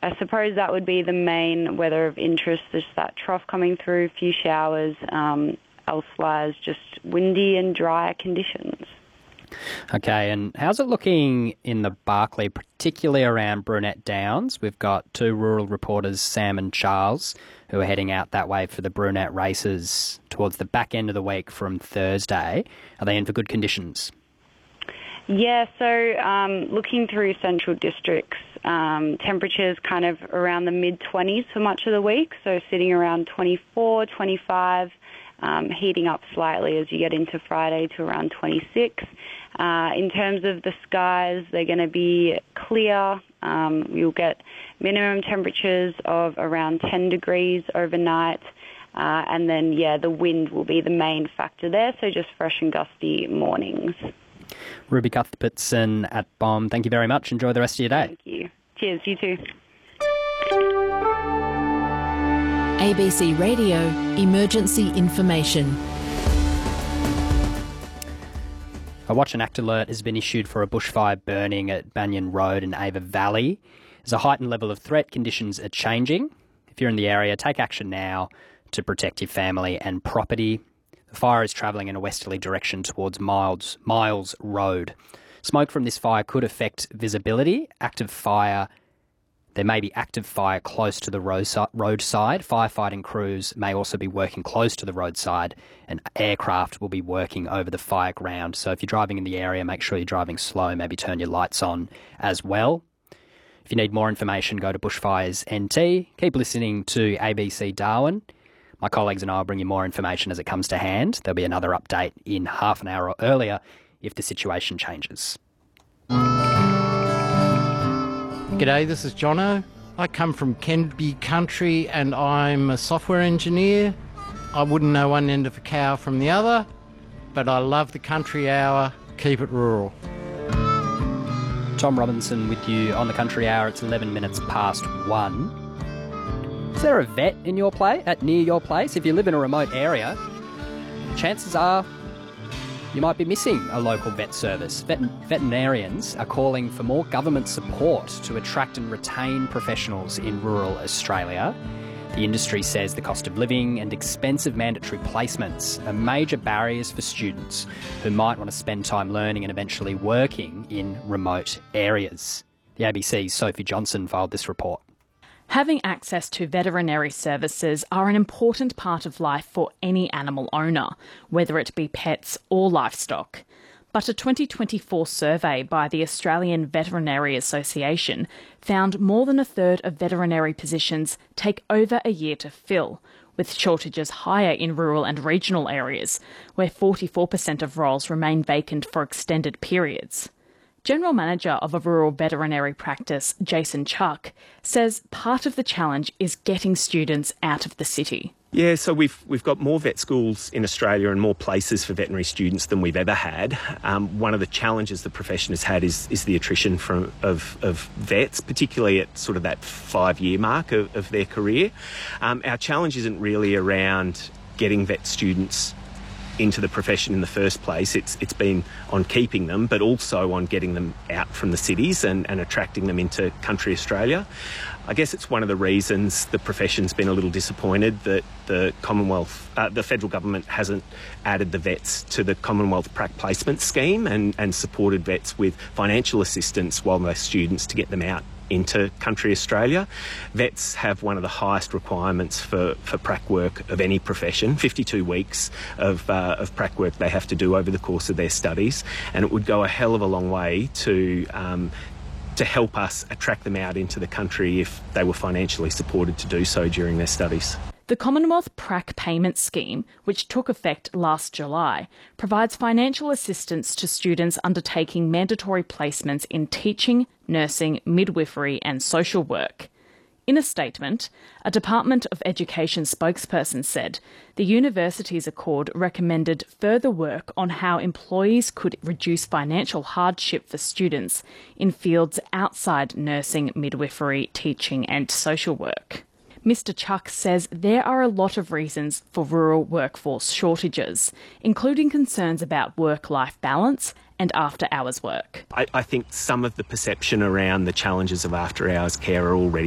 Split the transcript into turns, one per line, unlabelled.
I suppose that would be the main weather of interest, just that trough coming through, a few showers, elsewise just windy and drier conditions.
Okay, and how's it looking in the Barkly, particularly around Brunette Downs? We've got two rural reporters, Sam and Charles, who are heading out that way for the Brunette races towards the back end of the week from Thursday. Are they in for good conditions?
Yeah, so looking through central districts, temperatures kind of around the mid-20s for much of the week, so sitting around 24, 25, heating up slightly as you get into Friday to around 26. In terms of the skies, they're going to be clear. You'll get minimum temperatures of around 10 degrees overnight. And then, the wind will be the main factor there, so just fresh and gusty mornings.
Ruby Cuthbertson at BOM, thank you very much. Enjoy the rest of your day.
Thank you. Cheers, you too.
ABC Radio Emergency Information.
A Watch and Act alert has been issued for a bushfire burning at Banyan Road in Ava Valley. There's a heightened level of threat. Conditions are changing. If you're in the area, take action now to protect your family and property. The fire is travelling in a westerly direction towards Miles Road. Smoke from this fire could affect visibility. There may be active fire close to the roadside. Firefighting crews may also be working close to the roadside, and aircraft will be working over the fire ground. So if you're driving in the area, make sure you're driving slow. Maybe turn your lights on as well. If you need more information, go to Bushfires NT. Keep listening to ABC Darwin. My colleagues and I will bring you more information as it comes to hand. There'll be another update in half an hour or earlier if the situation changes.
G'day, this is Jono. I come from Kenby Country and I'm a software engineer. I wouldn't know one end of a cow from the other, but I love the country hour. Keep it rural.
Tom Robinson with you on the Country Hour. It's 11 minutes past 1. Is there a vet in your near your place? If you live in a remote area, chances are you might be missing a local vet service. Veterinarians are calling for more government support to attract and retain professionals in rural Australia. The industry says the cost of living and expensive mandatory placements are major barriers for students who might want to spend time learning and eventually working in remote areas. The ABC's Sophie Johnson filed this report.
Having access to veterinary services are an important part of life for any animal owner, whether it be pets or livestock. But a 2024 survey by the Australian Veterinary Association found more than a third of veterinary positions take over a year to fill, with shortages higher in rural and regional areas, where 44% of roles remain vacant for extended periods. General Manager of a rural veterinary practice, Jason Chuck, says part of the challenge is getting students out of the city.
Yeah, so we've got more vet schools in Australia and more places for veterinary students than we've ever had. One of the challenges the profession has had is the attrition of vets, particularly at sort of that 5-year mark of their career. Our challenge isn't really around getting vet students into the profession in the first place. It's been on keeping them, but also on getting them out from the cities and attracting them into country Australia. I guess it's one of the reasons the profession's been a little disappointed that the federal government hasn't added the vets to the Commonwealth Prac Placement Scheme and supported vets with financial assistance while they're students to get them out into country Australia. Vets have one of the highest requirements for prac work of any profession, 52 weeks of prac work they have to do over the course of their studies, and it would go a hell of a long way to help us attract them out into the country if they were financially supported to do so during their studies.
The Commonwealth Prac Payment Scheme, which took effect last July, provides financial assistance to students undertaking mandatory placements in teaching, nursing, midwifery and social work. In a statement, a Department of Education spokesperson said the Universities Accord recommended further work on how employees could reduce financial hardship for students in fields outside nursing, midwifery, teaching and social work. Mr Chuck says there are a lot of reasons for rural workforce shortages, including concerns about work-life balance and after-hours work.
I think some of the perception around the challenges of after-hours care are already